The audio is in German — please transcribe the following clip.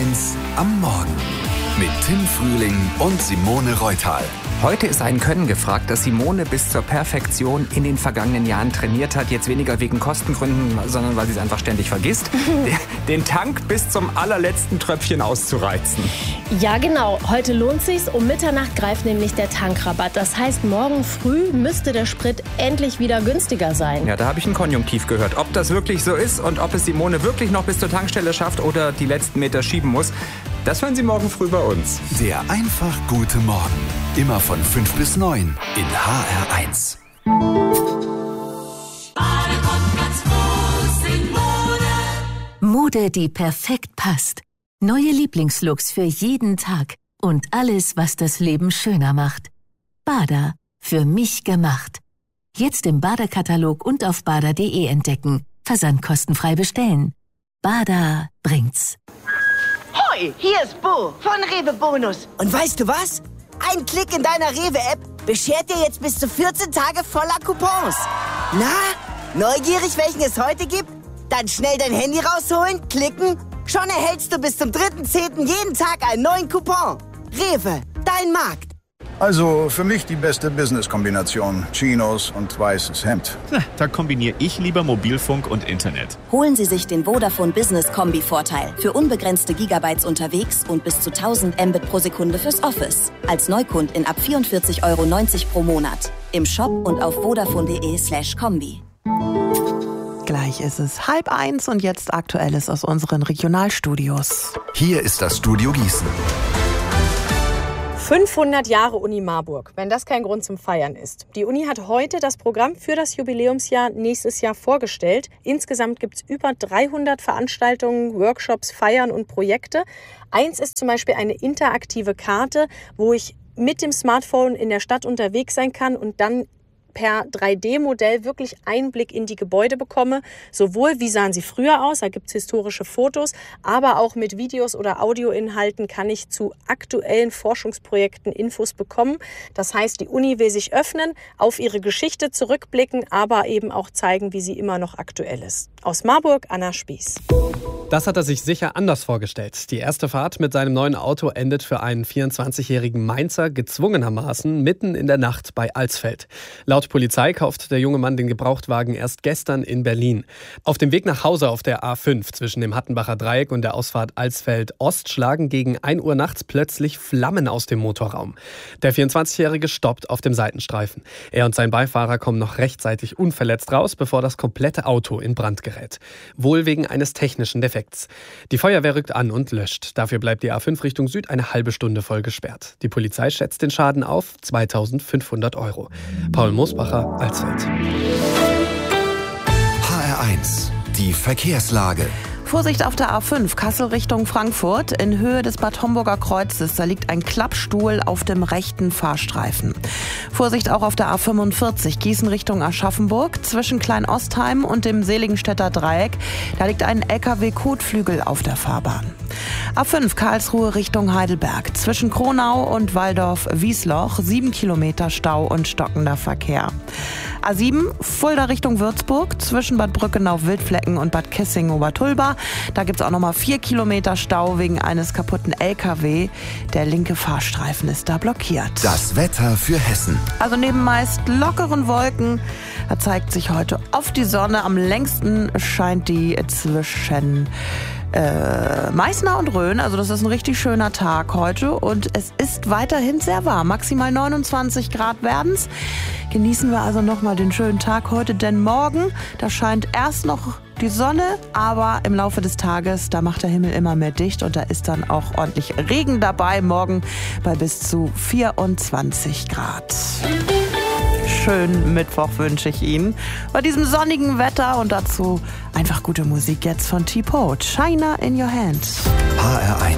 HR1 am Morgen mit Tim Frühling und Simone Reutal. Heute ist ein Können gefragt, das Simone bis zur Perfektion in den vergangenen Jahren trainiert hat. Jetzt weniger wegen Kostengründen, sondern weil sie es einfach ständig vergisst, den Tank bis zum allerletzten Tröpfchen auszureizen. Ja, genau. Heute lohnt sich's. Um Mitternacht greift nämlich der Tankrabatt. Das heißt, morgen früh müsste der Sprit endlich wieder günstiger sein. Ja, da habe ich ein Konjunktiv gehört. Ob das wirklich so ist und ob es Simone wirklich noch bis zur Tankstelle schafft oder die letzten Meter schieben muss, das hören Sie morgen früh bei uns. Der einfach gute Morgen. Immer von 5 bis 9 in HR1. Mode, die perfekt passt. Neue Lieblingslooks für jeden Tag. Und alles, was das Leben schöner macht. Bada. Für mich gemacht. Jetzt im Bada-Katalog und auf bada.de entdecken. Versandkostenfrei bestellen. Bada bringt's. Hoi, hier ist Bo von Rewe Bonus. Und weißt du was? Ein Klick in deiner Rewe-App beschert dir jetzt bis zu 14 Tage voller Coupons. Na, neugierig, welchen es heute gibt? Dann schnell dein Handy rausholen, klicken. Schon erhältst du bis zum 3.10. jeden Tag einen neuen Coupon. Rewe, dein Markt. Also für mich die beste Business-Kombination. Chinos und weißes Hemd. Da kombiniere ich lieber Mobilfunk und Internet. Holen Sie sich den Vodafone Business Kombi-Vorteil. Für unbegrenzte Gigabytes unterwegs und bis zu 1000 Mbit pro Sekunde fürs Office. Als Neukundin ab 44,90 € pro Monat. Im Shop und auf vodafone.de/kombi. Gleich ist es 12:30 und jetzt Aktuelles aus unseren Regionalstudios. Hier ist das Studio Gießen. 500 Jahre Uni Marburg, wenn das kein Grund zum Feiern ist. Die Uni hat heute das Programm für das Jubiläumsjahr nächstes Jahr vorgestellt. Insgesamt gibt es über 300 Veranstaltungen, Workshops, Feiern und Projekte. Eins ist zum Beispiel eine interaktive Karte, wo ich mit dem Smartphone in der Stadt unterwegs sein kann und dann per 3D-Modell wirklich Einblick in die Gebäude bekomme. Sowohl, wie sahen sie früher aus, da gibt es historische Fotos, aber auch mit Videos oder Audioinhalten kann ich zu aktuellen Forschungsprojekten Infos bekommen. Das heißt, die Uni will sich öffnen, auf ihre Geschichte zurückblicken, aber eben auch zeigen, wie sie immer noch aktuell ist. Aus Marburg, Anna Spieß. Das hat er sich sicher anders vorgestellt. Die erste Fahrt mit seinem neuen Auto endet für einen 24-jährigen Mainzer gezwungenermaßen mitten in der Nacht bei Alsfeld. Laut Polizei kauft der junge Mann den Gebrauchtwagen erst gestern in Berlin. Auf dem Weg nach Hause auf der A5 zwischen dem Hattenbacher Dreieck und der Ausfahrt Alsfeld-Ost schlagen gegen 1 Uhr nachts plötzlich Flammen aus dem Motorraum. Der 24-Jährige stoppt auf dem Seitenstreifen. Er und sein Beifahrer kommen noch rechtzeitig unverletzt raus, bevor das komplette Auto in Brand gerät. Wohl wegen eines technischen Defekts. Die Feuerwehr rückt an und löscht. Dafür bleibt die A5 Richtung Süd eine halbe Stunde voll gesperrt. Die Polizei schätzt den Schaden auf 2.500 €. Paul Mosbacher, Alsfeld. HR1, die Verkehrslage. Vorsicht auf der A5, Kassel Richtung Frankfurt. In Höhe des Bad Homburger Kreuzes, da liegt ein Klappstuhl auf dem rechten Fahrstreifen. Vorsicht auch auf der A45, Gießen Richtung Aschaffenburg. Zwischen Kleinostheim und dem Seligenstädter Dreieck, da liegt ein LKW-Kotflügel auf der Fahrbahn. A5, Karlsruhe Richtung Heidelberg. Zwischen Kronau und Waldorf-Wiesloch, 7 Kilometer Stau und stockender Verkehr. A7, Fulda Richtung Würzburg, zwischen Bad Brückenau-Wildflecken und Bad Kissing-Obertulba. Da gibt es auch nochmal 4 Kilometer Stau wegen eines kaputten LKW. Der linke Fahrstreifen ist da blockiert. Das Wetter für Hessen. Also neben meist lockeren Wolken, da zeigt sich heute oft die Sonne. Am längsten scheint die zwischen Meißner und Rhön, also das ist ein richtig schöner Tag heute und es ist weiterhin sehr warm, maximal 29 Grad werden's. Genießen wir also nochmal den schönen Tag heute, denn morgen, da scheint erst noch die Sonne, aber im Laufe des Tages, da macht der Himmel immer mehr dicht und da ist dann auch ordentlich Regen dabei, morgen bei bis zu 24 Grad. Schönen Mittwoch wünsche ich Ihnen. Bei diesem sonnigen Wetter und dazu einfach gute Musik jetzt von T-Poet. China in Your Hand. HR1.